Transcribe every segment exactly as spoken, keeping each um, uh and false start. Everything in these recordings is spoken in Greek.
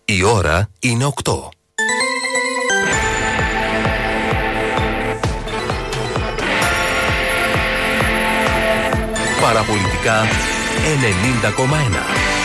Η ώρα είναι οκτώ. Παραπολιτικά ενενήντα κόμμα ένα.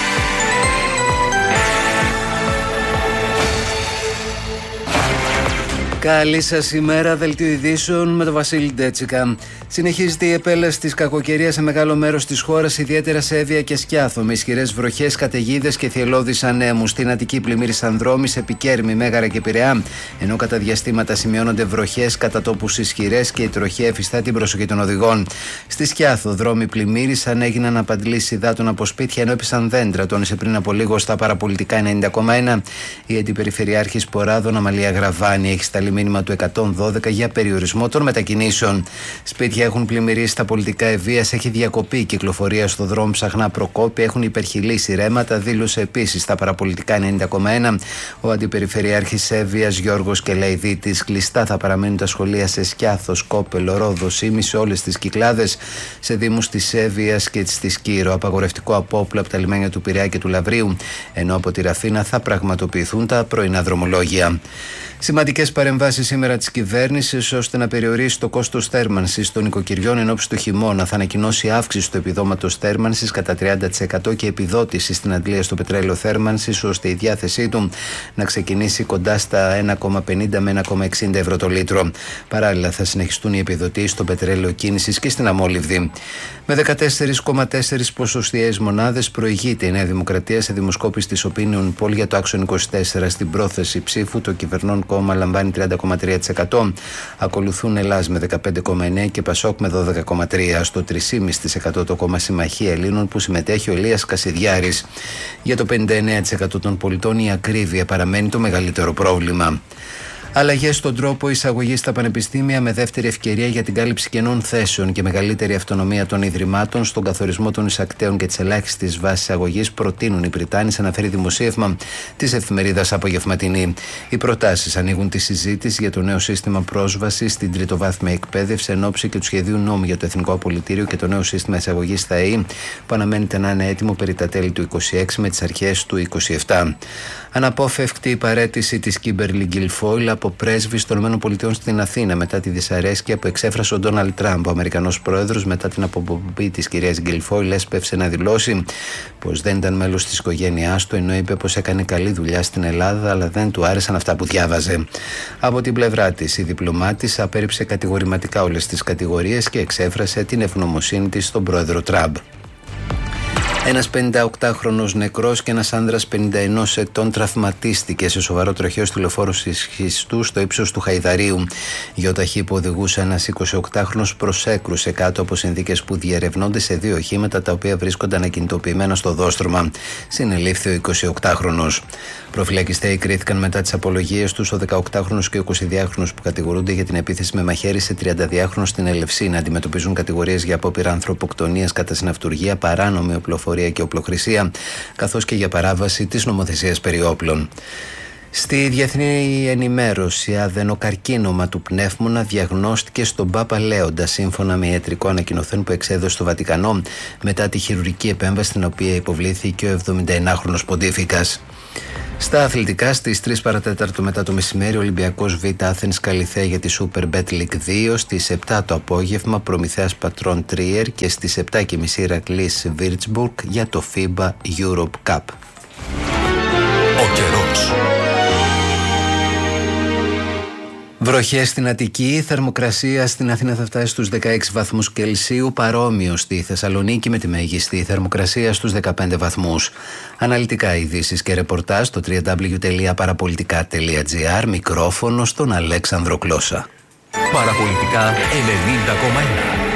Καλή σας ημέρα, δελτίο ειδήσεων με τον Βασίλη Ντέτσικα. Συνεχίζεται η επέλαση της κακοκαιρίας σε μεγάλο μέρος της χώρας, ιδιαίτερα σε Εύβοια και Σκιάθο, με ισχυρές βροχές, καταιγίδες και θυελλώδεις ανέμους. Στην Αττική πλημμύρισαν δρόμοι σε Πικέρμη, Μέγαρα και Πειραιά, ενώ κατά διαστήματα σημειώνονται βροχές κατά τόπους ισχυρές και η τροχιά εφιστά την προσοχή των οδηγών. Στη Σκιάθο, δρόμοι πλημμύρισαν, έγιναν απαντλήσεις υδάτων από σπίτια ενώ έπεσαν δέντρα, τόνισε πριν από λίγο στα Παραπολιτικά ενενήντα κόμμα ένα η Αντιπεριφερειάρχης Ποράδων Αμαλία Γραβάνη. Έχει σταλεί μήνυμα του εκατόν δώδεκα για περιορισμό των μετακινήσεων. Σπίτια έχουν πλημμυρίσει στα πολιτικά Ευβοίας, έχει διακοπεί η κυκλοφορία στο δρόμο Ψαχνά Προκόπη, έχουν υπερχειλήσει ρέματα, δήλωσε επίσης στα Παραπολιτικά ενενήντα κόμμα ένα ο Αντιπεριφερειάρχης Εύβοιας Γιώργος Κελαϊδίτης. Κλειστά θα παραμείνουν τα σχολεία σε Σκιάθο, Κόπελο, Ρόδο, Ήμι, σε όλες τις Κυκλάδες, σε δήμους της Εύβοιας και της Κύρο. Απαγορευτικό απόπλο από τα λιμάνια του Πειραιά και του Λαβρίου, ενώ από τη Ραφίνα θα πραγματοποιηθούν τα πρωινά δρομολόγια. Σημαντικές παρεμβάσεις σήμερα της κυβέρνησης ώστε να περιορίσει το κόστος θέρμανσης των οικοκυριών εν ώψη του χειμώνα. Θα ανακοινώσει αύξηση του επιδόματος θέρμανσης κατά τριάντα τοις εκατό και επιδότηση στην αντλία στο πετρέλαιο θέρμανσης, ώστε η διάθεσή του να ξεκινήσει κοντά στα ένα κόμμα πενήντα με ένα κόμμα εξήντα ευρώ το λίτρο. Παράλληλα, θα συνεχιστούν οι επιδοτήσεις στο πετρέλαιο κίνησης και στην αμόλυβδη. Με δεκατέσσερα κόμμα τέσσερα ποσοστιαίες μονάδες προηγείται η Νέα Δημοκρατία σε δημοσκόπηση της Opinion Poll για το Άξον είκοσι τέσσερα. Στην πρόθεση ψήφου, το κυβερνών κόμμα λαμβάνει τριάντα κόμμα τρία τοις εκατό. Ακολουθούν Ελλάς με δεκαπέντε κόμμα εννέα και Πασόκ με δώδεκα κόμμα τρία τοις εκατό. Στο τρία κόμμα πέντε τοις εκατό το κόμμα Συμμαχία Ελλήνων, που συμμετέχει ο Ηλίας Κασιδιάρης. Για το πενήντα εννέα τοις εκατό των πολιτών η ακρίβεια παραμένει το μεγαλύτερο πρόβλημα. Αλλαγές στον τρόπο εισαγωγής στα πανεπιστήμια με δεύτερη ευκαιρία για την κάλυψη κενών θέσεων και μεγαλύτερη αυτονομία των ιδρυμάτων στον καθορισμό των εισακτέων και της ελάχιστης βάσης αγωγής προτείνουν οι Πριτάνης, αναφέρει δημοσίευμα της εφημερίδας Απογευματινή. Οι προτάσεις ανοίγουν τη συζήτηση για το νέο σύστημα πρόσβασης στην τριτοβάθμια εκπαίδευση εν ώψη και του σχεδίου νόμου για το Εθνικό Απολυτήριο και το νέο σύστημα εισαγωγής στα ΕΕ, που αναμένεται να είναι έτοιμο περί τα τέλη του είκοσι έξι με τις αρχές του είκοσι επτά. Αναπόφευκτη η παραίτηση της Κίμπερλι Γκιλφόιλ από πρέσβης των ΗΠΑ στην Αθήνα μετά τη δυσαρέσκεια που εξέφρασε ο Ντόναλντ Τραμπ. Ο Αμερικανός πρόεδρος, μετά την αποπομπή της κυρίας Γκιλφόιλ, έσπευσε να δηλώσει πως δεν ήταν μέλος της οικογένειάς του, ενώ είπε πως έκανε καλή δουλειά στην Ελλάδα, αλλά δεν του άρεσαν αυτά που διάβαζε. Από την πλευρά της, η διπλωμάτης απέρριψε κατηγορηματικά όλες τις κατηγορίες και εξέφρασε την ευγνωμοσύνη της στον πρόεδρο Τραμπ. Ένας πενηνταοκτάχρονος νεκρός και ένας άνδρας πενήντα ενός ετών τραυματίστηκε σε σοβαρό τροχαίο στη λεωφόρο Σχιστού στο ύψος του Χαϊδαρίου. Γιοταχή που οδηγούσε ένας εικοσιοκτάχρονος προσέκρουσε κάτω από συνθήκες που διερευνώνται σε δύο οχήματα τα οποία βρίσκονταν ακινητοποιημένα στο δόστρωμα. Συνελήφθη ο εικοσιοκτάχρονος. Προφυλακιστέοι κρίθηκαν μετά τις απολογίες τους ο δεκαοκτάχρονος και ο εικοσιδυάχρονος που κατηγορούνται για την επίθεση με μαχαίρι σε τριανταδυάχρονο στην Ελευσίνα. Αντιμετωπίζουν κατηγορίες για απόπειρα ανθρωποκτονίας κατά συναυτουργία, παράνομη οπλοφορία και οπλοχρησία, καθώς και για παράβαση της νομοθεσίας περί όπλων. Στη διεθνή ενημέρωση, αδενοκαρκίνωμα του πνεύμονα διαγνώστηκε στον Πάπα Λέοντα, σύμφωνα με ιατρικό ανακοινωθέν που εξέδωσε στο Βατικανό μετά τη χειρουργική επέμβαση στην οποία υποβλήθηκε ο εβδομηνταενάχρονος ποντίφικας. Στα αθλητικά, στις τρεις παρατέταρτο μετά το μεσημέρι, ο Ολυμπιακός Β' Άθενς Καλιθέα για τη Super Bet League δύο, στις επτά το απόγευμα Προμηθέας Πατρών Τρίερ και στις επτά και μισή Ηρακλής Βίρτσμπουργκ για το FIBA Europe Cup. Ο καιρός. Βροχές στην Αττική, θερμοκρασία στην Αθήνα θα φτάσει στους δεκαέξι βαθμούς Κελσίου, παρόμοιο στη Θεσσαλονίκη με τη μέγιστη θερμοκρασία στους δεκαπέντε βαθμούς. Αναλυτικά ειδήσεις και ρεπορτάζ στο double-u double-u double-u τελεία παραπολιτικά τελεία gr, μικρόφωνο στον Αλέξανδρο Κλώσα. Παραπολιτικά ενενήντα κόμμα ένα.